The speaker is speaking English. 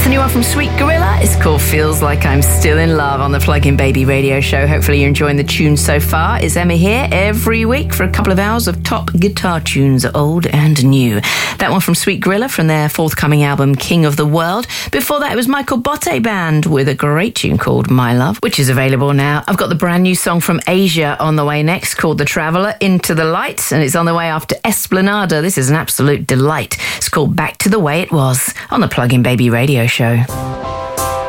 new one from Sweet Gorilla. It's called Feels Like I'm Still in Love on the Plug-in Baby radio show. Hopefully you're enjoying the tunes so far. It's Emma here every week for a couple of hours of top guitar tunes, old and new. That one from Sweet Gorilla from their forthcoming album King of the World. Before that it was Michael Botte Band with a great tune called My Love, which is available now. I've got the brand new song from Asia on the way next called The Traveller, Into the Light, and it's on the way after Esplanada. This is an absolute delight. It's called Back to the Way It Was on the Plug-in Baby radio show.